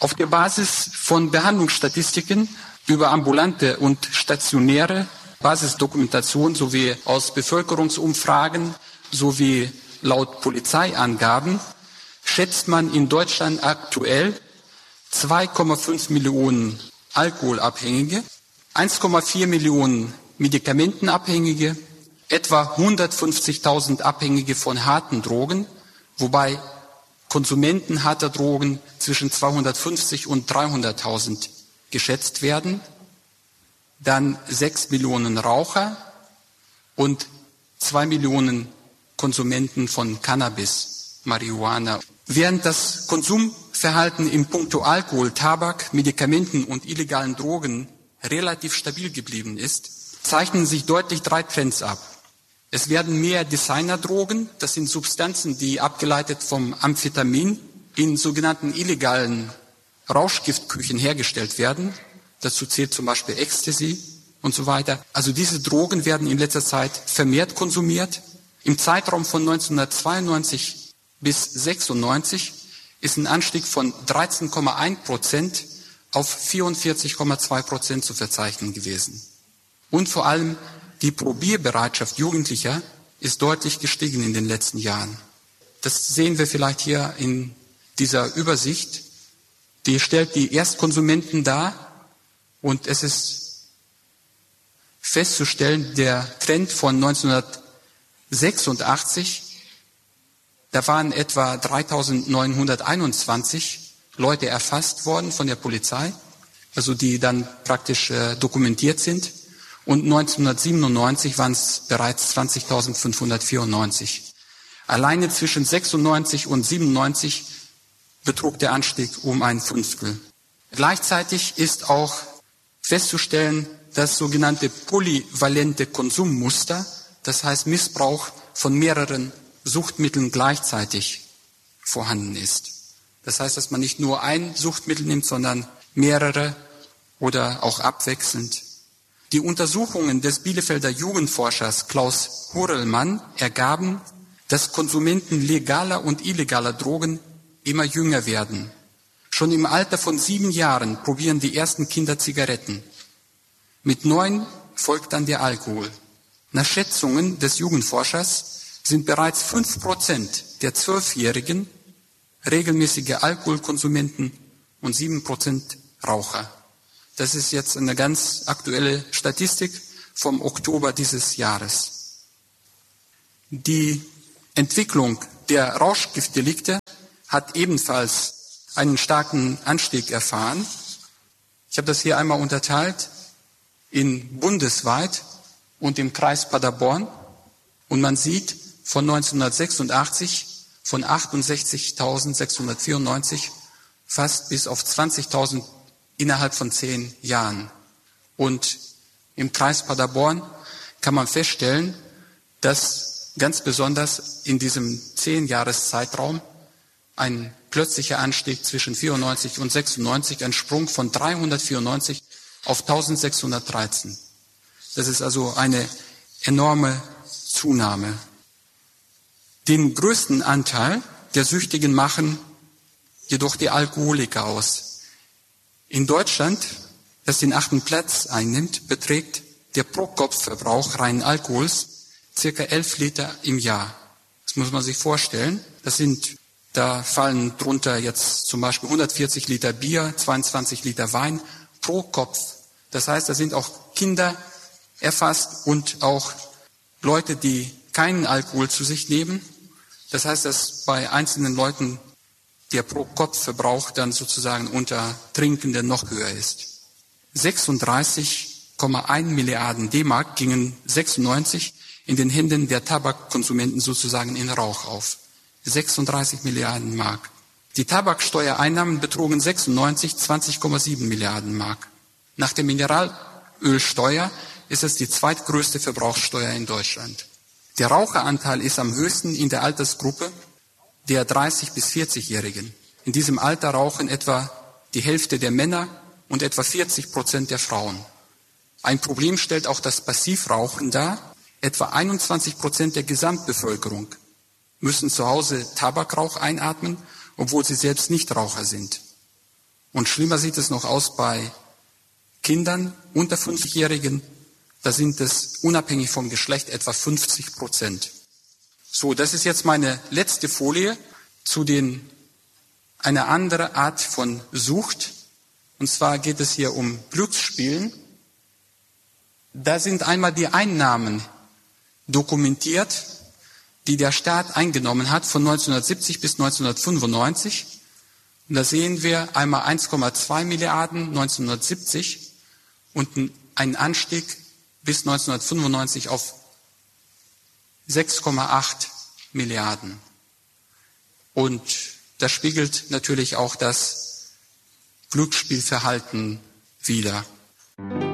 Auf der Basis von Behandlungsstatistiken über ambulante und stationäre Basisdokumentation sowie aus Bevölkerungsumfragen sowie laut Polizeiangaben schätzt man in Deutschland aktuell 2,5 Millionen Alkoholabhängige, 1,4 Millionen Medikamentenabhängige, etwa 150.000 Abhängige von harten Drogen, wobei Konsumenten harter Drogen zwischen 250 und 300.000 geschätzt werden, dann 6 Millionen Raucher und 2 Millionen Konsumenten von Cannabis, Marihuana. Während das Konsumverhalten in puncto Alkohol, Tabak, Medikamenten und illegalen Drogen relativ stabil geblieben ist, zeichnen sich deutlich 3 Trends ab. Es werden mehr Designerdrogen, das sind Substanzen, die abgeleitet vom Amphetamin in sogenannten illegalen Rauschgiftküchen hergestellt werden. Dazu zählt zum Beispiel Ecstasy und so weiter. Also diese Drogen werden in letzter Zeit vermehrt konsumiert. Im Zeitraum von 1992 bis 1996 ist ein Anstieg von 13,1% auf 44,2% zu verzeichnen gewesen. Und vor allem die Probierbereitschaft Jugendlicher ist deutlich gestiegen in den letzten Jahren. Das sehen wir vielleicht hier in dieser Übersicht. Die stellt die Erstkonsumenten dar und es ist festzustellen, der Trend von 1986, da waren etwa 3.921 Leute erfasst worden von der Polizei, also die dann praktisch dokumentiert sind. Und 1997 waren es bereits 20.594. Alleine zwischen 96 und 97 betrug der Anstieg um 1/5. Gleichzeitig ist auch festzustellen, dass sogenannte polyvalente Konsummuster, das heißt Missbrauch von mehreren Suchtmitteln gleichzeitig vorhanden ist. Das heißt, dass man nicht nur ein Suchtmittel nimmt, sondern mehrere oder auch abwechselnd. Die Untersuchungen des Bielefelder Jugendforschers Klaus Horelmann ergaben, dass Konsumenten legaler und illegaler Drogen immer jünger werden. Schon im Alter von 7 Jahren probieren die ersten Kinder Zigaretten. Mit 9 folgt dann der Alkohol. Nach Schätzungen des Jugendforschers sind bereits 5% der 12-Jährigen regelmäßige Alkoholkonsumenten und 7% Raucher. Das ist jetzt eine ganz aktuelle Statistik vom Oktober dieses Jahres. Die Entwicklung der Rauschgiftdelikte hat ebenfalls einen starken Anstieg erfahren. Ich habe das hier einmal unterteilt in bundesweit und im Kreis Paderborn. Und man sieht von 1986 von 68.694 fast bis auf 20.000 innerhalb von 10 Jahren. Und im Kreis Paderborn kann man feststellen, dass ganz besonders in diesem 10-Jahres-Zeitraum ein plötzlicher Anstieg zwischen 94 und 96, ein Sprung von 394 auf 1613. Das ist also eine enorme Zunahme. Den größten Anteil der Süchtigen machen jedoch die Alkoholiker aus. In Deutschland, das den 8. Platz einnimmt, beträgt der Pro-Kopf-Verbrauch reinen Alkohols circa 11 Liter im Jahr. Das muss man sich vorstellen. Da fallen drunter jetzt zum Beispiel 140 Liter Bier, 22 Liter Wein pro Kopf. Das heißt, da sind auch Kinder erfasst und auch Leute, die keinen Alkohol zu sich nehmen. Das heißt, dass bei einzelnen Leuten der Pro-Kopf-Verbrauch dann sozusagen unter Trinkenden noch höher ist. 36,1 Milliarden D-Mark gingen 96 in den Händen der Tabakkonsumenten sozusagen in Rauch auf. 36 Milliarden Mark. Die Tabaksteuereinnahmen betrugen 96 20,7 Milliarden Mark. Nach der Mineralölsteuer ist es die zweitgrößte Verbrauchssteuer in Deutschland. Der Raucheranteil ist am höchsten in der Altersgruppe der 30- bis 40-Jährigen. In diesem Alter rauchen etwa die Hälfte der Männer und etwa 40% der Frauen. Ein Problem stellt auch das Passivrauchen dar. Etwa 21% der Gesamtbevölkerung müssen zu Hause Tabakrauch einatmen, obwohl sie selbst nicht Raucher sind. Und schlimmer sieht es noch aus bei Kindern unter 5-Jährigen. Da sind es unabhängig vom Geschlecht etwa 50%. So, das ist jetzt meine letzte Folie zu einer anderen Art von Sucht. Und zwar geht es hier um Glücksspielen. Da sind einmal die Einnahmen dokumentiert, die der Staat eingenommen hat von 1970 bis 1995. Und da sehen wir einmal 1,2 Milliarden 1970 und einen Anstieg bis 1995 auf 6,8 Milliarden. Und das spiegelt natürlich auch das Glücksspielverhalten wider.